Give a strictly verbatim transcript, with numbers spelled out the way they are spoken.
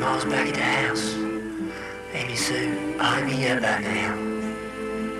Grandma's back at the house. Amy Sue, I'll be up by now.